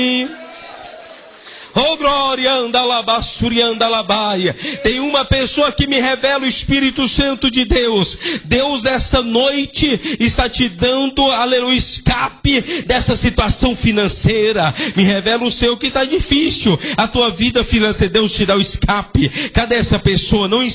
Oh glória, andalabassuriandalabaia. Tem uma pessoa que me revela o Espírito Santo de Deus. Deus nesta noite está te dando, aleluia, escape dessa situação financeira. Me revela o seu que está difícil, a tua vida financeira. Deus te dá o escape. Cadê essa pessoa? Não